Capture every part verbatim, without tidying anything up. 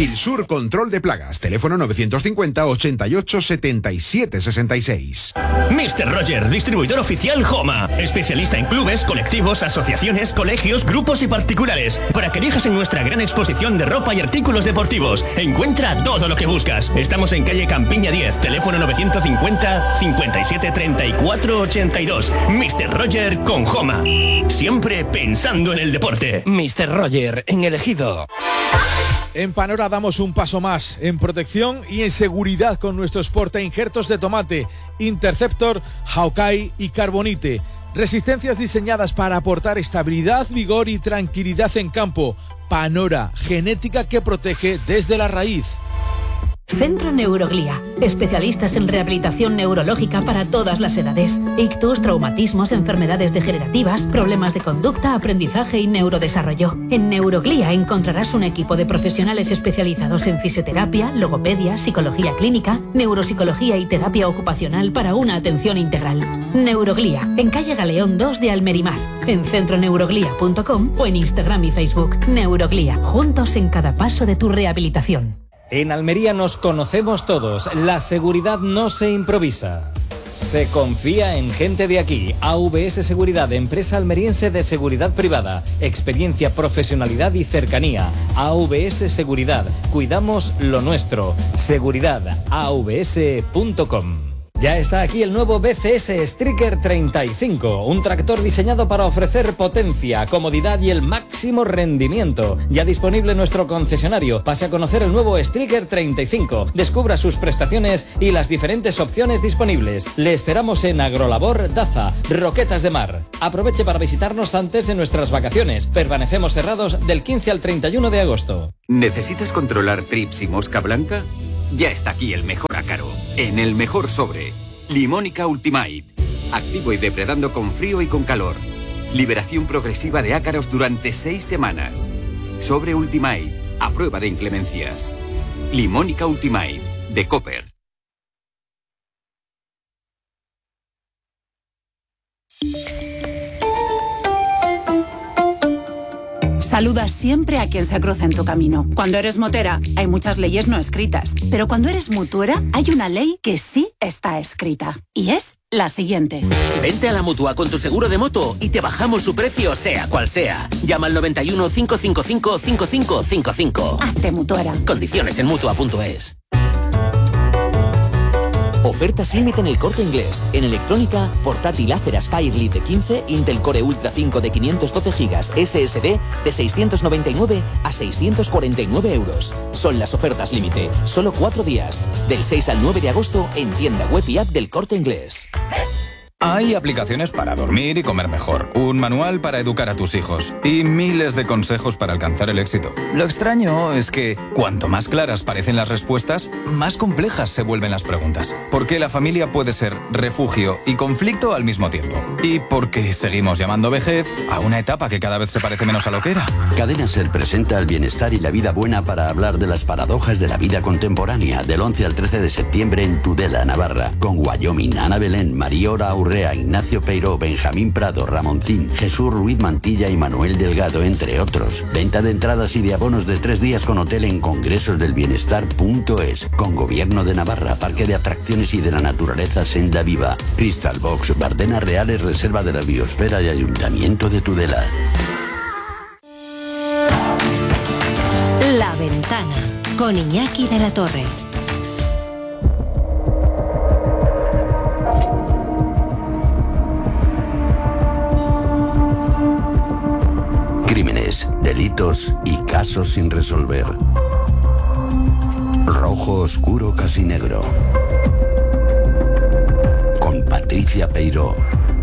Gilsur Control de Plagas. Teléfono novecientos cincuenta, ochenta y ocho, setenta y siete, sesenta y seis. mister Roger, distribuidor oficial Homa. Especialista en clubes, colectivos, asociaciones, colegios, grupos y particulares. Para que elijas en nuestra gran exposición de ropa y artículos deportivos. Encuentra todo lo que buscas. Estamos en calle Campiña diez. Teléfono novecientos cincuenta, cincuenta y siete, treinta y cuatro, ochenta y dos. mister Roger con Homa. Siempre pensando en el deporte. mister Roger, en el Ejido. En Panora damos un paso más en protección y en seguridad con nuestros portainjertos de tomate, Interceptor, Hawkeye y Carbonite. Resistencias diseñadas para aportar estabilidad, vigor y tranquilidad en campo. Panora, genética que protege desde la raíz. Centro Neuroglía, especialistas en rehabilitación neurológica para todas las edades. Ictus, traumatismos, enfermedades degenerativas, problemas de conducta, aprendizaje y neurodesarrollo. En Neuroglía encontrarás un equipo de profesionales especializados en fisioterapia, logopedia, psicología clínica, neuropsicología y terapia ocupacional para una atención integral. Neuroglía, en calle Galeón dos de Almerimar, en centro neuroglía punto com o en Instagram y Facebook. Neuroglía, juntos en cada paso de tu rehabilitación. En Almería nos conocemos todos. La seguridad no se improvisa. Se confía en gente de aquí. A V S Seguridad, empresa almeriense de seguridad privada. Experiencia, profesionalidad y cercanía. A V S Seguridad. Cuidamos lo nuestro. Seguridad a v s punto com. Ya está aquí el nuevo B C S Striker treinta y cinco, un tractor diseñado para ofrecer potencia, comodidad y el máximo rendimiento. Ya disponible en nuestro concesionario. Pase a conocer el nuevo Striker treinta y cinco. Descubra sus prestaciones y las diferentes opciones disponibles. Le esperamos en Agrolabor Daza, Roquetas de Mar. Aproveche para visitarnos antes de nuestras vacaciones. Permanecemos cerrados del quince al treinta y uno de agosto. ¿Necesitas controlar trips y mosca blanca? Ya está aquí el mejor ácaro, en el mejor sobre. Limónica Ultimate. Activo y depredando con frío y con calor. Liberación progresiva de ácaros durante seis semanas. Sobre Ultimate, a prueba de inclemencias. Limónica Ultimate, de Copper. Saluda siempre a quien se cruce en tu camino. Cuando eres motera, hay muchas leyes no escritas. Pero cuando eres mutuera, hay una ley que sí está escrita. Y es la siguiente. Vente a la Mutua con tu seguro de moto y te bajamos su precio, sea cual sea. Llama al noventa y uno, cinco cinco cinco, cinco cinco cinco cinco. Hazte mutuera. Condiciones en mutua punto es. Ofertas límite en El Corte Inglés. En electrónica, portátil Acer Aspire Lite de quince, Intel Core Ultra cinco de quinientos doce gigas S S D de seiscientos noventa y nueve a seiscientos cuarenta y nueve euros. Son las ofertas límite. Solo cuatro días. Del seis al nueve de agosto en tienda web y app del Corte Inglés. Hay aplicaciones para dormir y comer mejor, un manual para educar a tus hijos y miles de consejos para alcanzar el éxito. Lo extraño es que cuanto más claras parecen las respuestas, más complejas se vuelven las preguntas. Porque la familia puede ser refugio y conflicto al mismo tiempo. Y porque seguimos llamando vejez a una etapa que cada vez se parece menos a lo que era. Cadena Ser presenta el bienestar y la vida buena para hablar de las paradojas de la vida contemporánea del once al trece de septiembre en Tudela, Navarra, con Wyoming, Ana Belén, Mariora Aurrea, Ignacio Peiró, Benjamín Prado, Ramoncín, Jesús Ruiz Mantilla y Manuel Delgado, entre otros. Venta de entradas y de abonos de tres días con hotel en congresosdelbienestar punto es, con Gobierno de Navarra, Parque de Atracciones y de la Naturaleza Senda Viva, Crystal Box, Bardenas Reales, Reserva de la Biosfera y Ayuntamiento de Tudela. La Ventana, con Iñaki de la Torre. Crímenes, delitos y casos sin resolver. Rojo oscuro casi negro. Con Patricia Peiró.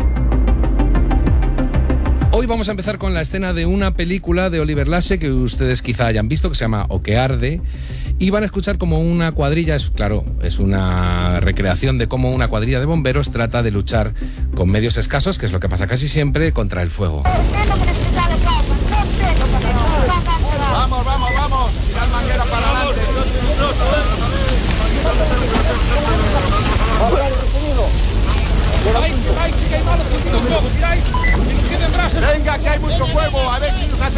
Hoy vamos a empezar con la escena de una película de Oliver Lasse que ustedes quizá hayan visto, que se llama O que arde, y van a escuchar como una cuadrilla, es claro, es una recreación de cómo una cuadrilla de bomberos trata de luchar con medios escasos, que es lo que pasa casi siempre, contra el fuego. Vamos, vamos, vamos. Tirar manguera para adelante. Venga, que hay mucho fuego. A ver si nos hacemos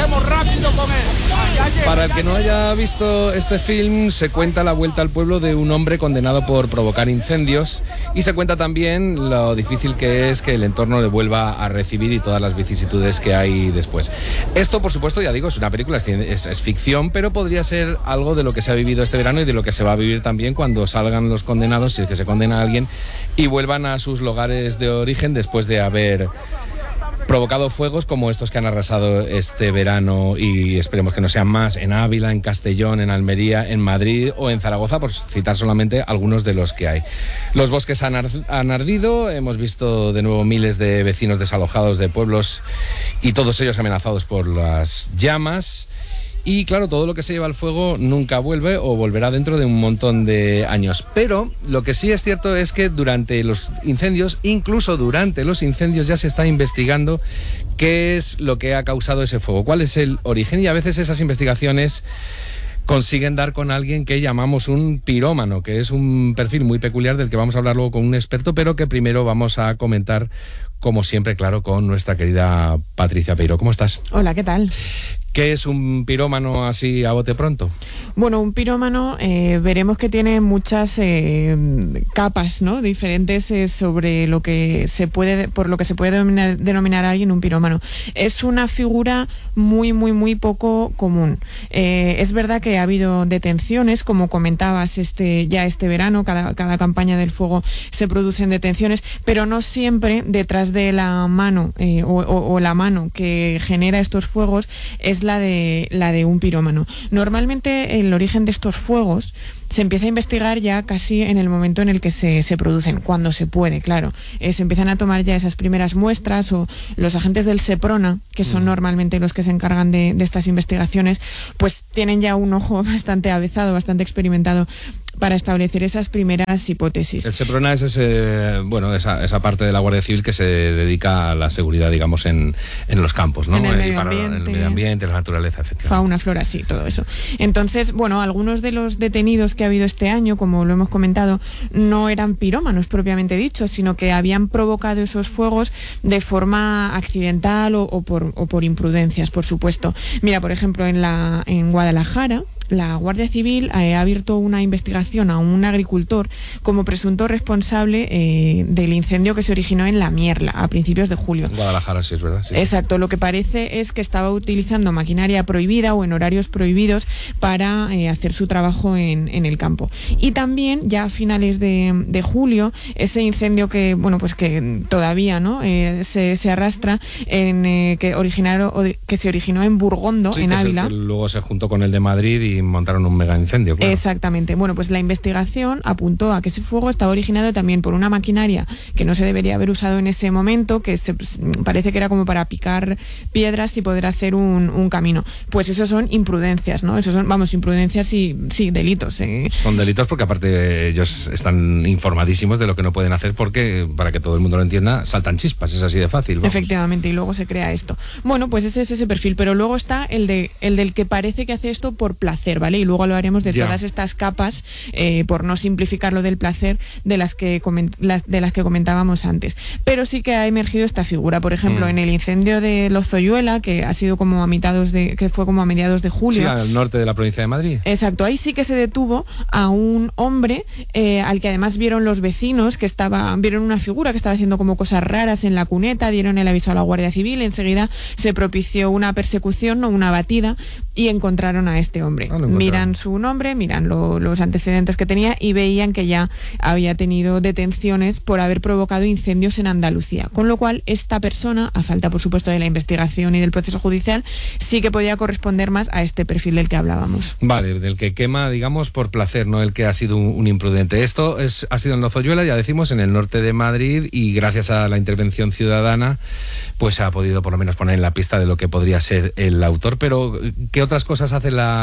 vamos rápido con él. Ya llega, Para el ya que no haya visto este film, se cuenta la vuelta al pueblo de un hombre condenado por provocar incendios y se cuenta también lo difícil que es que el entorno le vuelva a recibir y todas las vicisitudes que hay después. Esto, por supuesto, ya digo, es una película, es, es ficción, pero podría ser algo de lo que se ha vivido este verano y de lo que se va a vivir también cuando salgan los condenados, si es que se condena a alguien, y vuelvan a sus lugares de origen después de haber provocado fuegos como estos que han arrasado este verano, y esperemos que no sean más, en Ávila, en Castellón, en Almería, en Madrid o en Zaragoza, por citar solamente algunos de los que hay. Los bosques han, ar han ardido, hemos visto de nuevo miles de vecinos desalojados de pueblos y todos ellos amenazados por las llamas. Y claro, todo lo que se lleva al fuego nunca vuelve o volverá dentro de un montón de años. Pero lo que sí es cierto es que durante los incendios, incluso durante los incendios, ya se está investigando qué es lo que ha causado ese fuego, cuál es el origen, y a veces esas investigaciones consiguen dar con alguien que llamamos un pirómano, que es un perfil muy peculiar del que vamos a hablar luego con un experto, pero que primero vamos a comentar, como siempre, claro, con nuestra querida Patricia Peiro. ¿Cómo estás? Hola, ¿qué tal? ¿Qué es un pirómano así a bote pronto? Bueno, un pirómano eh, veremos que tiene muchas eh, capas, ¿no?, diferentes eh, sobre lo que se puede, por lo que se puede denominar, denominar a alguien un pirómano. Es una figura muy, muy, muy poco común. Eh, es verdad que ha habido detenciones, como comentabas, este ya este verano, cada, cada campaña del fuego se producen detenciones, pero no siempre detrás de la mano eh, o, o, o la mano que genera estos fuegos es la de la de un pirómano. Normalmente el origen de estos fuegos se empieza a investigar ya casi en el momento en el que se, se producen, cuando se puede, claro. Eh, se empiezan a tomar ya esas primeras muestras, o los agentes del SEPRONA, que son mm. normalmente los que se encargan de, de estas investigaciones, pues tienen ya un ojo bastante avezado, bastante experimentado para establecer esas primeras hipótesis. El SEPRONA es ese, bueno, esa, esa parte de la Guardia Civil que se dedica a la seguridad, digamos, en, en los campos, ¿no? En el medio para, ambiente. En el medio ambiente, la naturaleza, efectivamente. Fauna, flora, sí, todo eso. Entonces, bueno, algunos de los detenidos que ha habido este año, como lo hemos comentado, no eran pirómanos propiamente dicho, sino que habían provocado esos fuegos de forma accidental o, o, por, o por imprudencias, por supuesto. Mira, por ejemplo, en, la, en Guadalajara, la Guardia Civil eh, ha abierto una investigación a un agricultor como presunto responsable eh, del incendio que se originó en La Mierla a principios de julio. Guadalajara, sí, es verdad. Sí. Exacto, lo que parece es que estaba utilizando maquinaria prohibida o en horarios prohibidos para eh, hacer su trabajo en, en el campo. Y también, ya a finales de, de julio, ese incendio que, bueno, pues que todavía, ¿no?, eh, se, se arrastra, en eh, que originaron, que se originó en Burgondo, sí, en que Ávila. Que luego se juntó con el de Madrid y montaron un mega incendio, claro. Exactamente. Bueno, pues la investigación apuntó a que ese fuego estaba originado también por una maquinaria que no se debería haber usado en ese momento, que se, pues, parece que era como para picar piedras y poder hacer un, un camino. Pues eso son imprudencias, ¿no? Eso son, vamos, imprudencias y, sí, delitos. ¿eh? Son delitos porque aparte ellos están informadísimos de lo que no pueden hacer, porque, para que todo el mundo lo entienda, saltan chispas, es así de fácil. Vamos. Efectivamente, y luego se crea esto. Bueno, pues ese es ese perfil, pero luego está el de el del que parece que hace esto por placer, ¿vale? Y luego hablaremos de ya. todas estas capas, eh, por no simplificar lo del placer, de las que coment las, de las que comentábamos antes. Pero sí que ha emergido esta figura. Por ejemplo, mm. en el incendio de Lozoyuela, que ha sido como a mitades de, que fue como a mediados de julio. Sí, al norte de la provincia de Madrid. Exacto, ahí sí que se detuvo a un hombre eh, al que además vieron los vecinos, que estaba, vieron una figura que estaba haciendo como cosas raras en la cuneta, dieron el aviso a la Guardia Civil, enseguida se propició una persecución, no, una batida, y encontraron a este hombre. Ah, miran su nombre, miran lo, los antecedentes que tenía y veían que ya había tenido detenciones por haber provocado incendios en Andalucía. Con lo cual, esta persona, a falta por supuesto de la investigación y del proceso judicial, sí que podía corresponder más a este perfil del que hablábamos. Vale, del que quema, digamos, por placer, no el que ha sido un, un imprudente. Esto es, ha sido en Lozoyuela, ya decimos, en el norte de Madrid, y gracias a la intervención ciudadana, pues se ha podido por lo menos poner en la pista de lo que podría ser el autor. Pero, ¿qué otras cosas hace la, el SEPRONA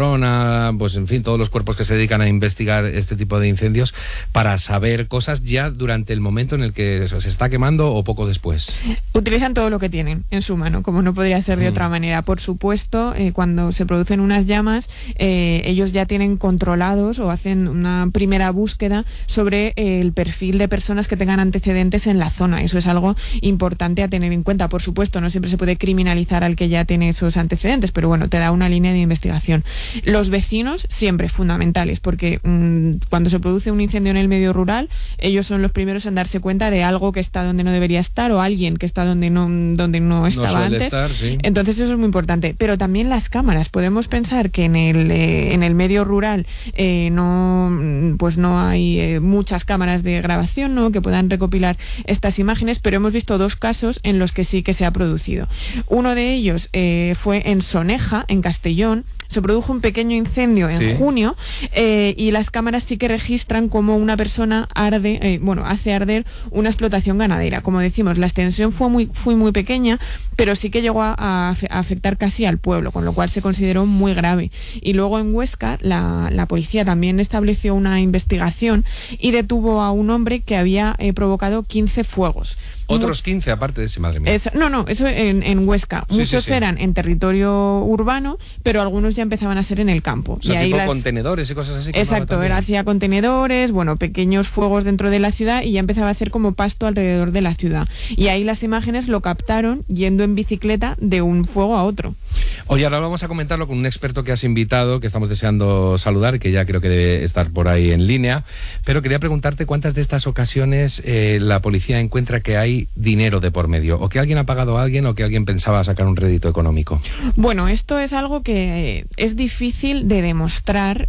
Seprona, pues en fin, todos los cuerpos que se dedican a investigar este tipo de incendios para saber cosas ya durante el momento en el que se está quemando o poco después? Utilizan todo lo que tienen en su mano, como no podría ser de mm. otra manera. Por supuesto, eh, cuando se producen unas llamas, eh, ellos ya tienen controlados o hacen una primera búsqueda sobre eh, el perfil de personas que tengan antecedentes en la zona. Eso es algo importante a tener en cuenta. Por supuesto, no siempre se puede criminalizar al que ya tiene esos antecedentes, pero bueno, te da una línea de investigación. Los vecinos siempre fundamentales, porque mmm, cuando se produce un incendio en el medio rural, ellos son los primeros en darse cuenta de algo que está donde no debería estar o alguien que está donde no, donde no estaba no antes. Estar, sí. Entonces eso es muy importante. Pero también las cámaras. Podemos pensar que en el, eh, en el medio rural eh, no, pues no hay eh, muchas cámaras de grabación, ¿no?, que puedan recopilar estas imágenes, pero hemos visto dos casos en los que sí que se ha producido. Uno de ellos eh, fue en Soneja, en Castellón. Se produjo un pequeño incendio en sí. junio eh, y las cámaras sí que registran cómo una persona arde, eh, bueno, hace arder una explotación ganadera. Como decimos, la extensión fue muy, fue muy pequeña, pero sí que llegó a, a afectar casi al pueblo, con lo cual se consideró muy grave. Y luego en Huesca, la, la policía también estableció una investigación y detuvo a un hombre que había eh, provocado quince fuegos. Otros quince aparte de ese, madre mía. Es, no, no, eso en, en Huesca. Sí, Muchos sí, sí. eran en territorio urbano, pero algunos ya empezaban a ser en el campo. O sea, y ahí tipo las... contenedores y cosas así. Exacto, era hacía contenedores, bueno, pequeños fuegos dentro de la ciudad y ya empezaba a hacer como pasto alrededor de la ciudad. Y ahí las imágenes lo captaron yendo en bicicleta de un fuego a otro. Oye, ahora vamos a comentarlo con un experto que has invitado, que estamos deseando saludar, que ya creo que debe estar por ahí en línea. Pero quería preguntarte cuántas de estas ocasiones eh, la policía encuentra que hay dinero de por medio, o que alguien ha pagado a alguien o que alguien pensaba sacar un rédito económico. Bueno, esto es algo que es difícil de demostrar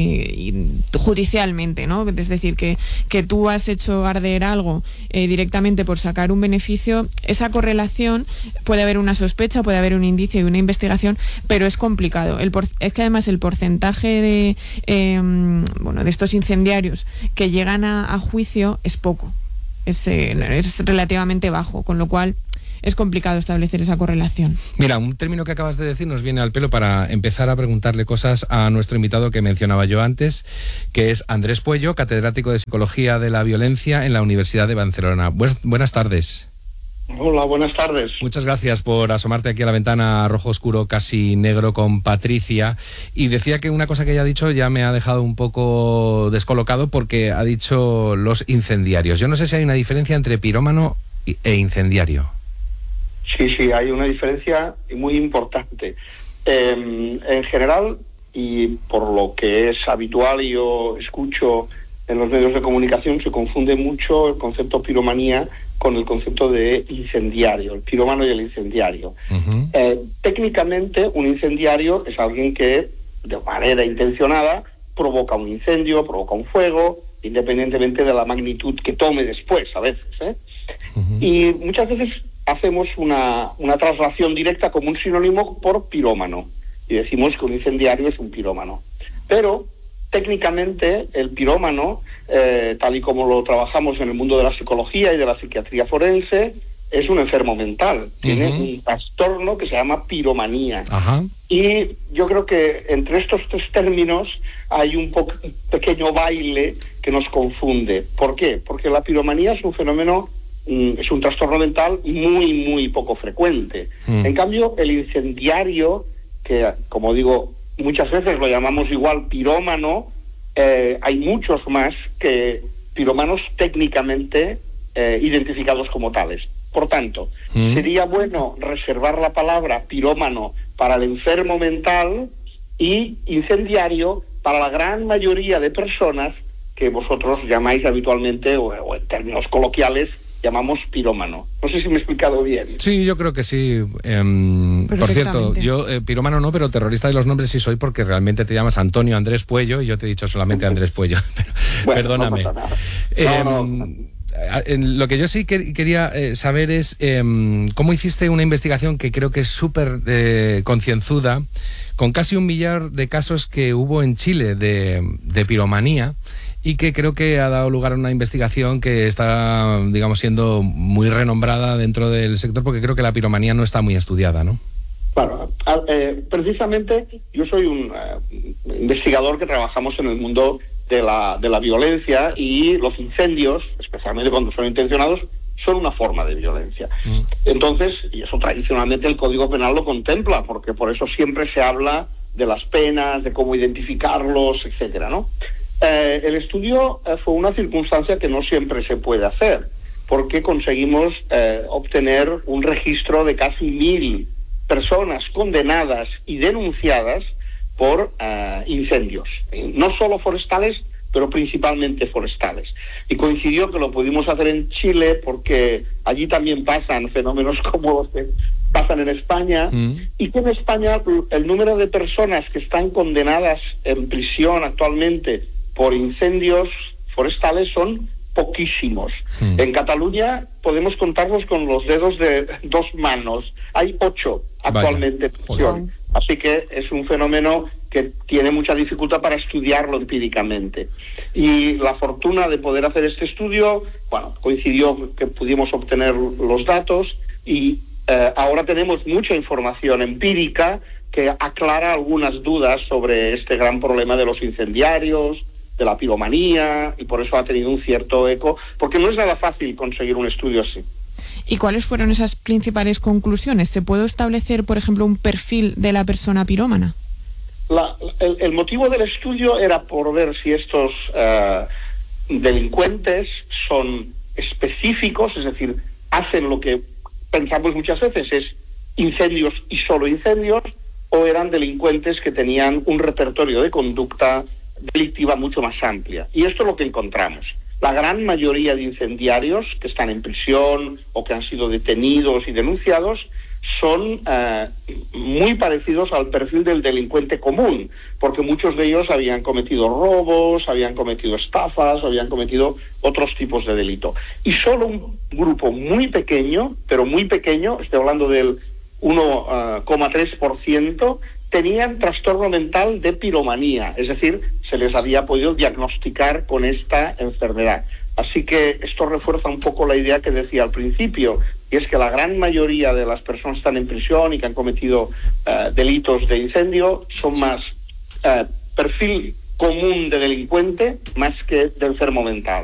eh, judicialmente, ¿no? Es decir, que, que tú has hecho arder algo eh, directamente por sacar un beneficio. Esa correlación, puede haber una sospecha, puede haber un indicio y una investigación, pero es complicado. El por, es que además el porcentaje de, eh, bueno, de estos incendiarios que llegan a, a juicio es poco. Es, eh, es relativamente bajo, con lo cual es complicado establecer esa correlación. Mira, un término que acabas de decir nos viene al pelo para empezar a preguntarle cosas a nuestro invitado que mencionaba yo antes, que es Andrés Puello, catedrático de Psicología de la Violencia en la Universidad de Barcelona. Buenas, buenas tardes. Hola, buenas tardes. Muchas gracias por asomarte aquí a la ventana rojo oscuro casi negro con Patricia. Y decía que una cosa que ella ha dicho ya me ha dejado un poco descolocado, porque ha dicho los incendiarios. Yo no sé si hay una diferencia entre pirómano e incendiario. Sí, sí, hay una diferencia muy importante. Eh, en general, y por lo que es habitual y yo escucho en los medios de comunicación, se confunde mucho el concepto piromanía con el concepto de incendiario, el pirómano y el incendiario. Uh-huh. Eh, técnicamente, un incendiario es alguien que, de manera intencionada, provoca un incendio, provoca un fuego, independientemente de la magnitud que tome después, a veces, ¿eh? Uh-huh. Y muchas veces hacemos una, una traslación directa como un sinónimo por pirómano, y decimos que un incendiario es un pirómano. Pero técnicamente el pirómano, eh, tal y como lo trabajamos en el mundo de la psicología y de la psiquiatría forense, es un enfermo mental. Uh-huh. Tiene un trastorno que se llama piromanía. Uh-huh. Y yo creo que entre estos tres términos hay un, po- un pequeño baile que nos confunde. ¿Por qué? Porque la piromanía es un fenómeno, mm, es un trastorno mental muy, muy poco frecuente. Uh-huh. En cambio, el incendiario, que, como digo, muchas veces lo llamamos igual pirómano, eh, hay muchos más que pirómanos técnicamente eh, identificados como tales. Por tanto, mm. sería bueno reservar la palabra pirómano para el enfermo mental y incendiario para la gran mayoría de personas que vosotros llamáis habitualmente, o, o en términos coloquiales, llamamos pirómano. No sé si me he explicado bien. Sí, yo creo que sí. Eh, por cierto, yo eh, pirómano no, pero terrorista de los nombres sí soy, porque realmente te llamas Antonio Andrés Puello y yo te he dicho solamente Andrés Puello. Pero, bueno, perdóname. No pasa nada. Eh, no, no. Lo que yo sí que quería eh, saber es eh, cómo hiciste una investigación que creo que es súper eh, concienzuda, con casi un millar de casos que hubo en Chile de, de piromanía, y que creo que ha dado lugar a una investigación que está, digamos, siendo muy renombrada dentro del sector, porque creo que la piromanía no está muy estudiada, ¿no? Bueno, eh, precisamente yo soy un eh, investigador que trabajamos en el mundo de la, de la violencia, y los incendios, especialmente cuando son intencionados, son una forma de violencia. Mm. Entonces, y eso tradicionalmente el Código Penal lo contempla, porque por eso siempre se habla de las penas, de cómo identificarlos, etcétera, ¿no? Eh, el estudio eh, fue una circunstancia que no siempre se puede hacer, porque conseguimos eh, obtener un registro de casi mil personas condenadas y denunciadas por uh, incendios, no solo forestales, pero principalmente forestales. Y coincidió que lo pudimos hacer en Chile porque allí también pasan fenómenos como los que pasan en España, mm. y que en España el número de personas que están condenadas en prisión actualmente por incendios forestales son poquísimos. Mm. En Cataluña podemos contarlos con los dedos de dos manos. Hay ocho actualmente en prisión. Así que es un fenómeno que tiene mucha dificultad para estudiarlo empíricamente. Y la fortuna de poder hacer este estudio, bueno, coincidió que pudimos obtener los datos, y eh, ahora tenemos mucha información empírica que aclara algunas dudas sobre este gran problema de los incendiarios, de la piromanía, y por eso ha tenido un cierto eco, porque no es nada fácil conseguir un estudio así. ¿Y cuáles fueron esas principales conclusiones? ¿Se puede establecer, por ejemplo, un perfil de la persona pirómana? La, el, el motivo del estudio era por ver si estos uh, delincuentes son específicos, es decir, hacen lo que pensamos muchas veces, es incendios y solo incendios, o eran delincuentes que tenían un repertorio de conducta delictiva mucho más amplia. Y esto es lo que encontramos. La gran mayoría de incendiarios que están en prisión o que han sido detenidos y denunciados son uh, muy parecidos al perfil del delincuente común, porque muchos de ellos habían cometido robos, habían cometido estafas, habían cometido otros tipos de delito. Y solo un grupo muy pequeño, pero muy pequeño, estoy hablando del uno coma tres por ciento, tenían trastorno mental de piromanía, es decir, se les había podido diagnosticar con esta enfermedad. Así que esto refuerza un poco la idea que decía al principio, y es que la gran mayoría de las personas que están en prisión y que han cometido uh, delitos de incendio son más uh, perfil común de delincuente más que de enfermo mental.